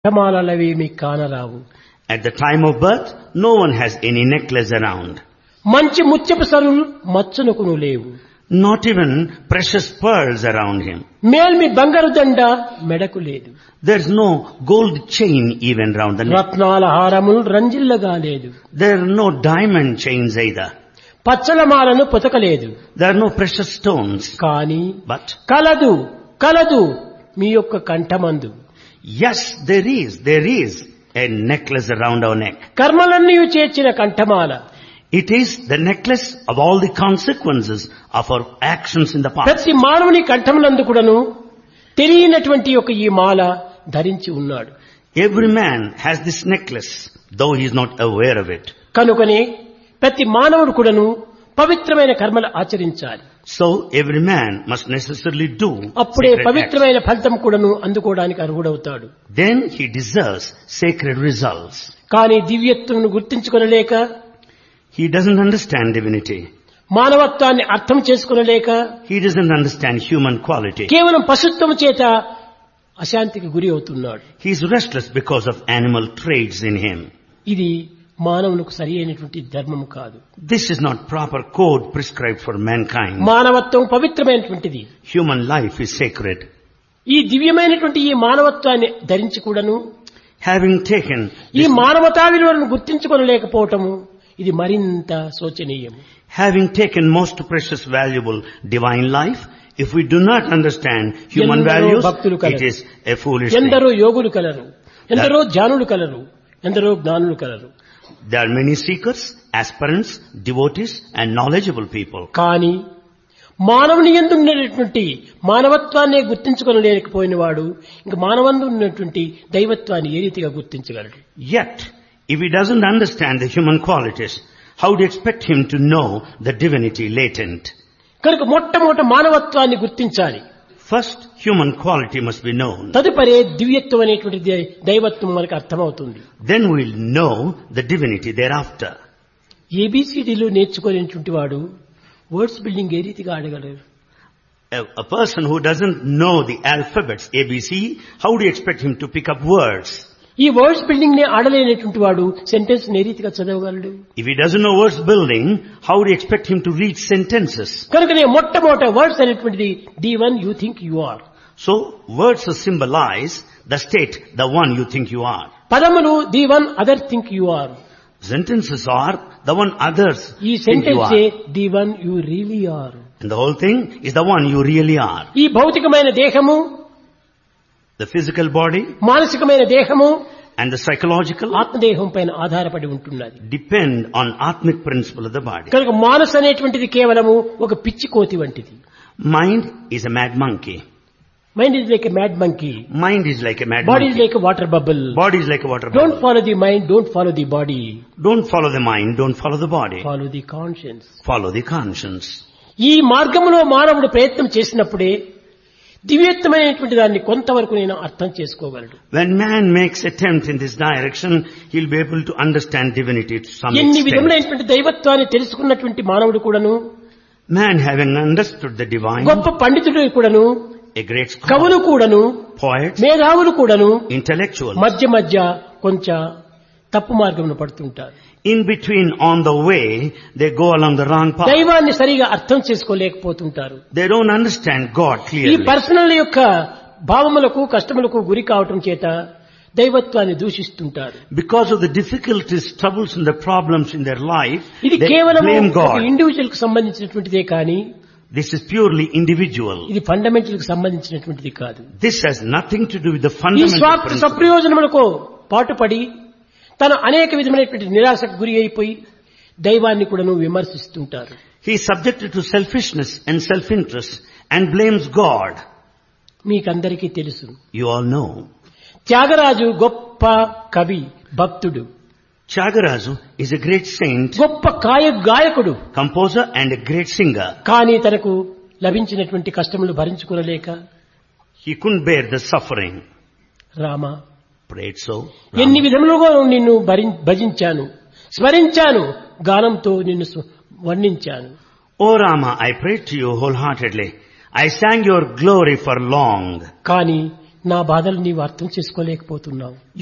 కంఠమాలవేమి కానరావు. At the time of birth, no one has any necklace around. మంచి ముత్యపు సరులు మచ్చునకును లేవు. Not even precious pearls around him. మేల్మి బంగారు దండ మెడకు లేదు. There's no gold chain even round the neck. రత్నాల హారములు రంజిల్లగా లేదు. There are no diamond chains either. పచ్చలమాలను పొతకలేదు. There are no precious stones. కానీ But కలదు కలదు మీ యొక్క కంఠమందు. yes, there is a necklace around our neck. కర్మలన్నీ చేర్చిన కంఠమాల. It is the necklace of all the consequences of our actions in the past. ప్రతి మానవుని కంఠమునందు కూడాను తెలియనటువంటి యొక్క ఈ మాల ధరించి ఉన్నాడు. Every man has this necklace, though he is not aware of it. కనుకనే ప్రతి మానవుడు కూడాను పవిత్రమైన కర్మలు ఆచరించాలి. So every man must necessarily do అప్పుడే sacred acts. పవిత్రమైన ఫలితం కూడాను అందుకోవడానికి అర్హుడవుతాడు. Then he deserves sacred results. కానీ దివ్యత్వమును గుర్తించుకొనలేక, He doesn't understand divinity. మానవత్వాన్ని అర్థం చేసుకొనలేక, He doesn't understand human quality. కేవలం పశుత్వము చేత అశాంతికి గురి అవుతున్నాడు. He is restless because of animal traits in him. ఇది మానవునికి సరి అయినటువంటి ధర్మము కాదు. This is not proper code prescribed for mankind. మానవత్వం పవిత్రమైనటువంటిది. Human life is sacred. ఈ దివ్యమైనటువంటి ఈ మానవత్వాన్ని ధరించి కూడాను Having taken ఈ మానవతా విలువలను గుర్తించుకొనలేకపోవటము ఇది మరింత శోచనీయము. Having taken most precious, valuable divine life, if we do not understand human values, it is a foolish thing. ఎందరో యోగులు కలరు, ఎందరో జ్ఞానులు కలరు, ఎందరో జ్ఞానులు colour. There are many seekers, aspirants, devotees and knowledgeable people. కానీ మానవుని యందు ఉన్నటువంటి మానవత్వాన్ని గుర్తించుకొనలేకపోయిన వాడు ఇంక మానవందు ఉన్నటువంటి దైవత్వాన్ని ఏ రీతిగా గుర్తించగలడు? Yet, if he doesn't understand the human qualities, how do you expect him to know the divinity latent? కనుక మొట్టమొదట మానవత్వాన్ని గుర్తించాలి. First, human quality must be known. తదుపరి దివ్యత్వం అనేటువంటి దైవత్వం మనకు అర్థమవుతుంది. Then we'll know the divinity thereafter. ఏబిసిడీలు నేర్చుకునేటువంటి వాడు వర్డ్స్ బిల్డింగ్ ఏ రీతిగా ఆడగలరు? A person who doesn't know the alphabets ABC, how do you expect him to pick up words? ఈ వర్డ్స్ బిల్డింగ్ నే ఆడలేనటువంటి వాడు సెంటెన్స్ ఏ రీతిగా చదవగలడు? If he doesn't know words building, how do you expect him to read sentences? కనుకనే మొట్టమొదట words అనేటువంటిది the one you think you are. So words symbolize the state, the one you think you are. పదములు the one other think you are. Sentences are the one others ఈ think you sentence are. The one you really are. And the whole thing is the one you really are. ఈ భౌతికమైన దేహము, The physical body మానసికమైన దేహము and the psychological ఆత్మదేహం పైన ఆధారపడి ఉంటున్నది. depend on atmic principle of the body. కనుక మానసు అనేటువంటిది కేవలము ఒక పిచ్చి కోతి వంటిది. Mind is a mad monkey. Mind is like a mad monkey. Mind is like a mad body is monkey. Like a water bubble. Body is like a water don't bubble. Follow the mind, don't follow the body, Don't follow the mind, don't follow the body. Follow the conscience. Follow the conscience. ఈ మార్గంలో మానవుడు ప్రయత్నం చేసినప్పుడే దివ్యత్వమైనటువంటి దాన్ని కొంతవరకు నేను అర్థం చేసుకోగలడు. When man makes attempt in this direction, he'll be able to understand divinity to some ఎన్ని extent. విధములైనటువంటి దైవత్వాన్ని తెలుసుకున్నటువంటి మానవుడు కూడాను, Man having understood the divine, గొప్ప పండితుడు కూడాను, a great scholar, కవులు కూడాను, poet, మేధావులు కూడాను intellectual, మధ్య మధ్య కొంచెం తప్పు మార్గంలో పడుతుంటారు. in between on the way, they go along the wrong path. దైవాన్ని సరిగా అర్థం చేసుకోలేకపోతుంటారు. They don't understand God ఈ clearly. పర్సనల్ యొక్క భావములకు కష్టములకు గురి కావటం చేత దైవత్వాన్ని దూషిస్తుంటారు. Because of the difficulties, troubles and the problems in their life, ఇది they కేవలం blame ఒక God. ఇండివిజువల్ కు సంబంధించినటువంటిదే కానీ This is purely individual. ఇది ఫండమెంటల్ కు సంబంధించినటువంటిది కాదు. This has nothing to do with the ఈ fundamental స్వార్థ principle. సప్రయోజనములకు పాటుపడి తన అనేక విధమైనటువంటి నిరాశకు గురి అయిపోయి దైవాన్ని కూడాను విమర్శిస్తుంటారు. He is subjected to selfishness and self-interest and blames God. మీకందరికీ తెలుసు, You all know. త్యాగరాజు గొప్ప కవి, భక్తుడు, Tyagaraja is a great saint, గొప్ప గాయకుడు. composer and a great singer. కానీ తనకు లభించినటువంటి కష్టములు భరించుకోలేక He couldn't bear the suffering. Rama, Prayed so. ఎన్ని విధములుగా నిన్ను భజించాను, స్మరించాను, గానంతో నిన్ను వర్ణించాను. Oh Rama, I prayed to you wholeheartedly. I sang your glory for long. కానీ నా బాధలు నీవు అర్థం చేసుకోలేకపోతున్నావు.